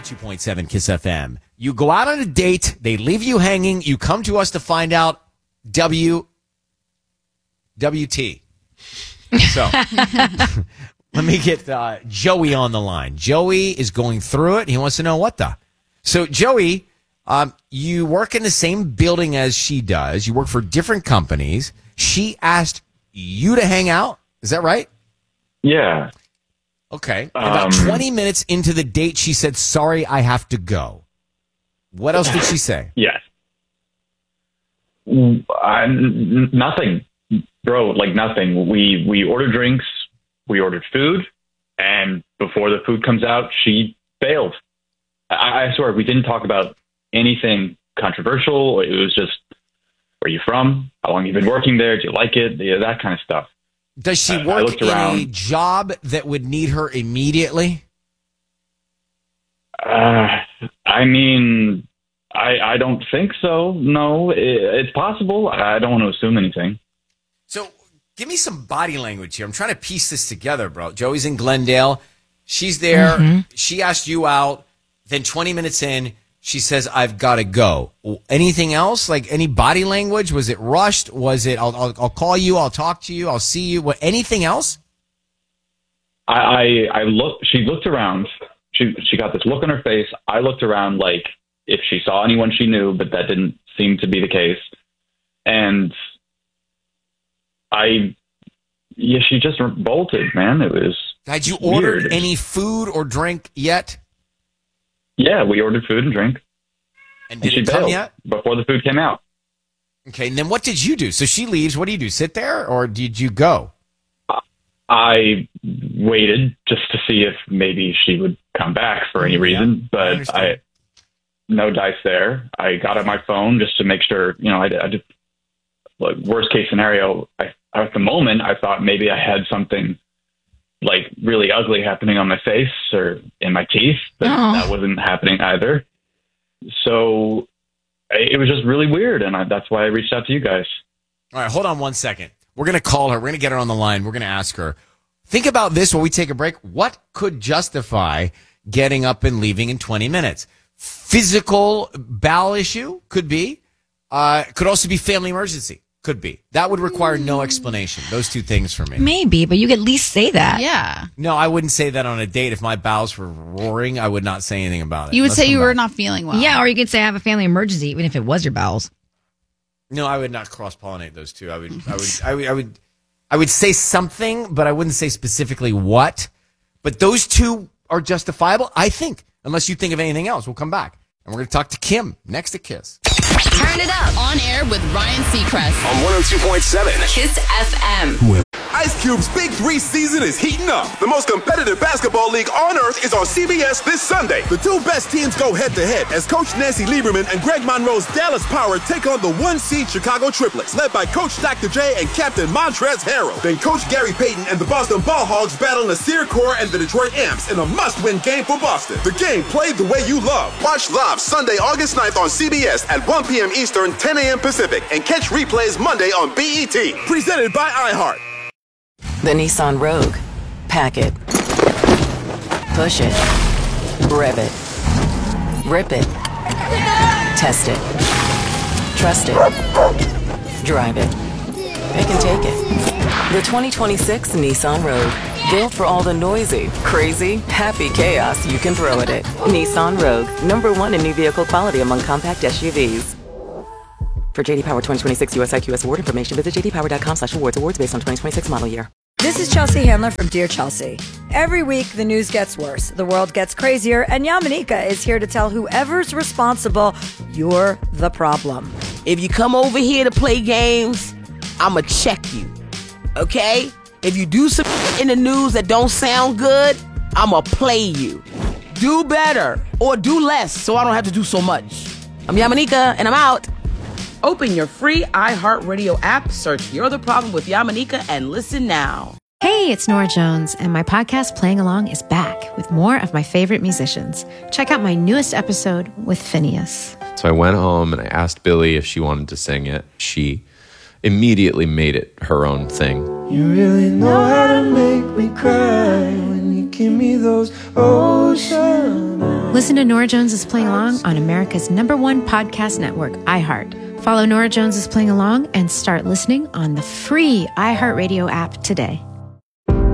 102.7 Kiss FM. You go out on a date, they leave you hanging, you come to us to find out WT. So, let me get Joey on the line. Joey is going through it. He wants to know what the. So, Joey, you work in the same building as she does. You work for different companies. She asked you to hang out. Is that right? Yeah. Okay. About 20 minutes into the date, she said, sorry, I have to go. What else did she say? Yes. Nothing, bro, like nothing. We ordered drinks, we ordered food, and before the food comes out, she bailed. I swear, we didn't talk about anything controversial. It was just, where are you from? How long have you been working there? Do you like it? Yeah, that kind of stuff. Does she work in a job that would need her immediately? I mean, I don't think so. No, it's possible. I don't want to assume anything. So give me some body language here. I'm trying to piece this together, bro. Joey's in Glendale. She's there. Mm-hmm. She asked you out. Then 20 minutes in, she says, I've got to go. Anything else? Like any body language? Was it rushed? Was it, I'll call you, I'll talk to you, I'll see you? What? Anything else? She looked around. She got this look on her face. I looked around like if she saw anyone she knew, but that didn't seem to be the case. And she just bolted, man. It was Had you ordered any food or drink yet? Yeah, we ordered food and drink. And did it come yet? Before the food came out. Okay, and then what did you do? So she leaves. What do you do? Sit there, or did you go? I waited just to see if maybe she would come back for any reason, but no dice there. I got on my phone just to make sure, I just, like, worst case scenario, at the moment, I thought maybe I had something like really ugly happening on my face or in my teeth, but that wasn't happening either. So it was just really weird, and that's why I reached out to you guys. All right, hold on 1 second. We're going to call her. We're going to get her on the line. We're going to ask her. Think about this while we take a break. What could justify getting up and leaving in 20 minutes? Physical bowel issue? Could be. Could also be family emergency. Could be. That would require no explanation. Those two things for me. Maybe, but you could at least say that. Yeah. No, I wouldn't say that on a date. If my bowels were roaring, I would not say anything about it. You would say you were not feeling well. Yeah, or you could say I have a family emergency, even if it was your bowels. No, I would not cross-pollinate those two. I would say something, but I wouldn't say specifically what. But those two are justifiable, I think, unless you think of anything else. We'll come back. And we're going to talk to Kim next to Kiss. Turn it up. On air with Ryan Seacrest. On 102.7 Kiss FM. Ice Cube's Big 3 season is heating up. The most competitive basketball league on earth is on CBS this Sunday. The two best teams go head-to-head as Coach Nancy Lieberman and Greg Monroe's Dallas Power take on the one-seed Chicago Triplets, led by Coach Dr. J and Captain Montrezl Harrell. Then Coach Gary Payton and the Boston Ball Hogs battle Nasir Kaur and the Detroit Amps in a must-win game for Boston. The game played the way you love. Watch live Sunday, August 9th on CBS at 1 p.m. Eastern, 10 a.m. Pacific, and catch replays Monday on BET. Presented by iHeart. The Nissan Rogue. Pack it. Push it. Rev it. Rip it. Test it. Trust it. Drive it. Pick and take it. The 2026 Nissan Rogue. Built for all the noisy, crazy, happy chaos you can throw at it. Nissan Rogue. #1 in new vehicle quality among compact SUVs. For JD Power 2026 US IQS award information, visit jdpower.com/awards. Awards based on 2026 model year. This is Chelsea Handler from Dear Chelsea. Every week, the news gets worse, the world gets crazier, and Yamanika is here to tell whoever's responsible, you're the problem. If you come over here to play games, I'ma check you, okay? If you do some in the news that don't sound good, I'ma play you. Do better, or do less, so I don't have to do so much. I'm Yamanika, and I'm out. Open your free iHeartRadio app, search You're the Problem with Yamanika, and listen now. Hey, it's Nora Jones, and my podcast Playing Along is back with more of my favorite musicians. Check out my newest episode with Phineas. So I went home and I asked Billy if she wanted to sing it. She immediately made it her own thing. You really know how to make me cry when you give me those ocean eyes. Listen to Nora Jones is Playing Along on America's #1 podcast network, iHeart. Follow Nora Jones is Playing Along and start listening on the free iHeartRadio app today.